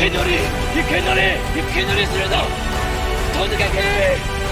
け乗りするぞ。とにかく